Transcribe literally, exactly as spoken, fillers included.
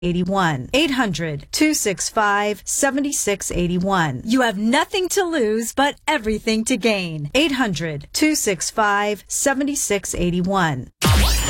eighty-one. eight hundred, two six five, seven six eight one. You have nothing to lose, but everything to gain. eight hundred, two six five, seven six eight one.